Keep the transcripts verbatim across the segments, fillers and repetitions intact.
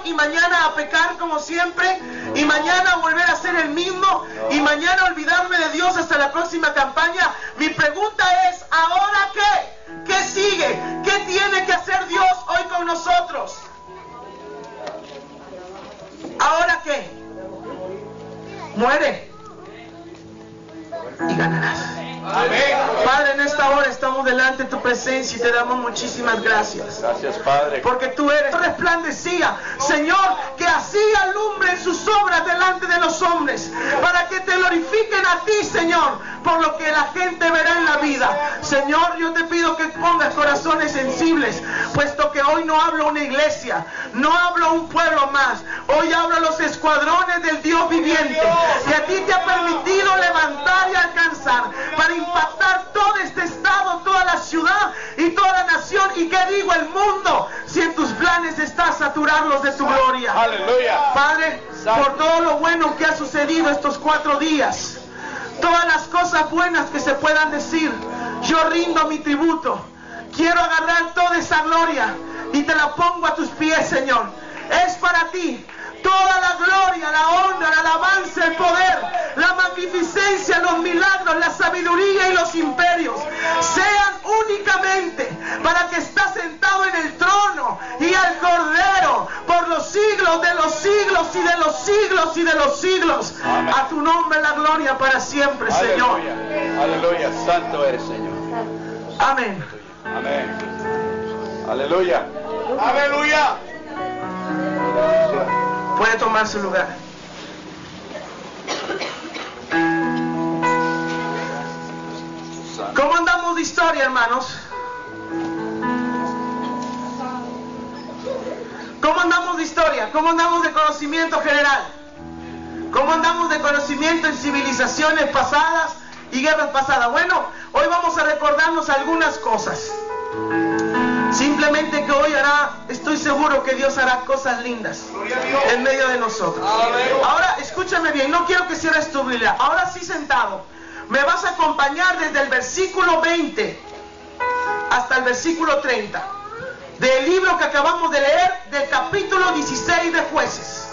y mañana a pecar como siempre, y mañana a volver a ser el mismo, y mañana a olvidarme de Dios hasta la próxima campaña. Mi pregunta es, ¿ahora qué? ¿Qué sigue? ¿Qué tiene que hacer Dios hoy con nosotros? ¿Ahora qué? Muere y ganarás. Amén. Padre, en esta hora estamos delante de tu presencia y te damos muchísimas gracias. Gracias, Padre. Porque tú eres resplandecía, Señor, que así alumbren sus obras delante de los hombres, para que te glorifiquen a ti, Señor, por lo que la gente verá en la vida. Señor, yo te pido que pongas corazones sensibles, puesto que hoy no hablo una iglesia, no hablo un pueblo más, hoy hablo a los escuadrones del Dios viviente, que a ti te ha permitido levantar y alcanzar, para impactar todo este estado, toda la ciudad y toda la nación, y que digo el mundo, si en tus planes está saturarlos de tu gloria. Aleluya. Padre, por todo lo bueno que ha sucedido estos cuatro días, todas las cosas buenas que se puedan decir, yo rindo mi tributo. Quiero agarrar toda esa gloria y te la pongo a tus pies, Señor. Es para ti toda la gloria, la honra, la alabanza, el poder, la magnificencia, los milagros, la sabiduría y los imperios sean únicamente para que está sentado en el trono y al Cordero por los siglos de los siglos y de los siglos y de los siglos. Amén. A tu nombre la gloria para siempre, Señor. Aleluya. Aleluya. Santo eres, Señor. Amén. Amén. Aleluya. Aleluya. Puede tomar su lugar. ¿Cómo andamos de historia, hermanos? ¿Cómo andamos de historia? ¿Cómo andamos de conocimiento general? ¿Cómo andamos de conocimiento en civilizaciones pasadas y guerras pasadas? Bueno, hoy vamos a recordarnos algunas cosas. Simplemente que hoy hará, estoy seguro que Dios hará cosas lindas en medio de nosotros. Ahora, escúchame bien, no quiero que cierres tu Biblia. Ahora sí, sentado, me vas a acompañar desde el versículo veinte hasta el versículo treinta del libro que acabamos de leer, del capítulo dieciséis de Jueces.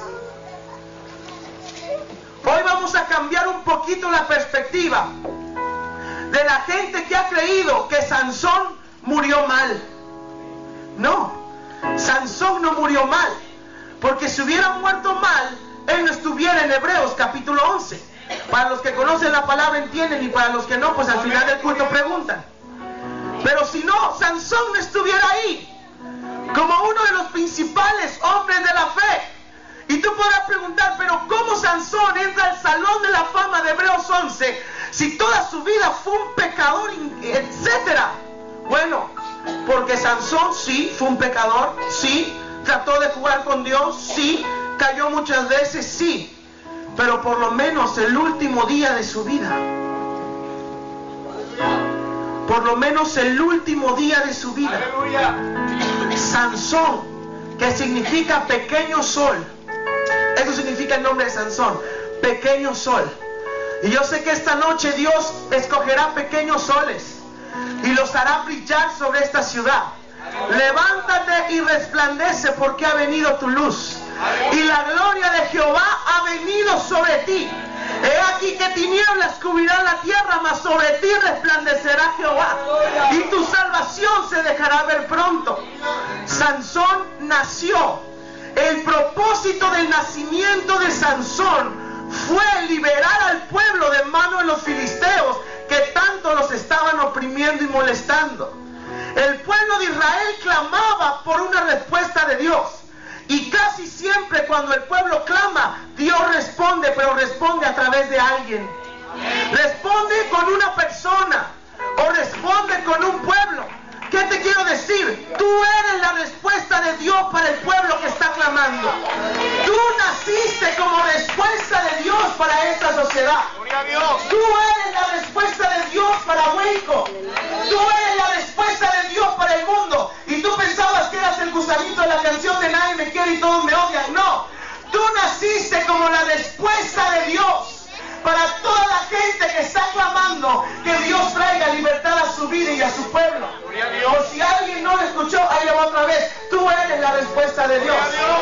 Hoy vamos a cambiar un poquito la perspectiva de la gente que ha creído que Sansón murió mal. No, Sansón no murió mal, porque si hubiera muerto mal, él no estuviera en Hebreos capítulo once. Para los que conocen la palabra entienden, y para los que no, pues al final del culto preguntan. Pero si no, Sansón no estuviera ahí como uno de los principales hombres de la fe. Y tú podrás preguntar, pero ¿cómo Sansón entra al salón de la fama de Hebreos once si toda su vida fue un pecador, etcétera? Bueno, porque Sansón sí fue un pecador, sí, trató de jugar con Dios, sí, cayó muchas veces, sí, pero por lo menos el último día de su vida, por lo menos el último día de su vida, Sansón, que significa pequeño sol, eso significa el nombre de Sansón, pequeño sol. Y yo sé que esta noche Dios escogerá pequeños soles y los hará brillar sobre esta ciudad. Levántate y resplandece, porque ha venido tu luz, y la gloria de Jehová ha venido sobre ti. He aquí que tinieblas cubrirán la tierra, mas sobre ti resplandecerá Jehová, y tu salvación se dejará ver pronto. Sansón nació. El propósito del nacimiento de Sansón fue liberar al pueblo de manos de los filisteos, que tanto los estaban oprimiendo y molestando. El pueblo de Israel clamaba por una respuesta de Dios, y casi siempre cuando el pueblo clama, Dios responde, pero responde a través de alguien. Responde con una persona, o responde con un pueblo. ¿Qué te quiero decir? Tú eres la respuesta de Dios para el pueblo que está clamando. Tú naciste como respuesta de Dios para esta sociedad. Tú eres la respuesta de Dios para Hueco. Tú eres la respuesta de Dios para el mundo. Y tú pensabas que eras el gusanito de la canción de Nadie me quiere y todos me odian. No, tú naciste como la respuesta de Dios para toda la gente que está clamando que Dios traiga libertad a su vida y a su pueblo. O si alguien no lo escuchó, ahí lo va otra vez. Tú eres la respuesta de Dios.